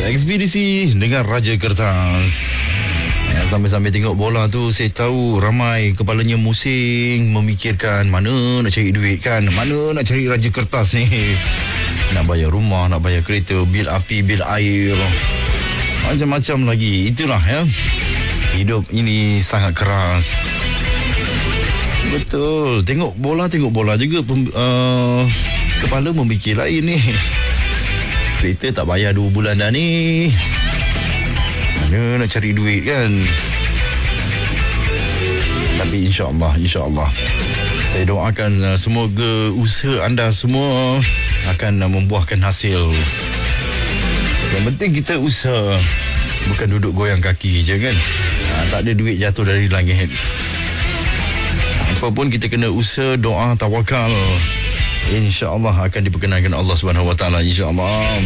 Ekspedisi dengan Raja Kertas. Sambil-sambil tengok bola tu, saya tahu ramai kepalanya musing, memikirkan mana nak cari duit kan, mana nak cari Raja Kertas ni. Nak bayar rumah, nak bayar kereta, bil api, bil air, macam-macam lagi. Itulah ya, hidup ini sangat keras. Betul. Tengok bola juga kepala memikir lain ni. Kereta tak bayar 2 bulan dah ni, mana nak cari duit kan. Tapi insyaAllah saya doakan semoga usaha anda semua akan membuahkan hasil. Yang penting kita usaha, bukan duduk goyang kaki je kan. Tak ada duit jatuh dari langit. Apa pun kita kena usaha, doa, tawakal. InsyaAllah akan diperkenankan Allah SWT, insyaAllah.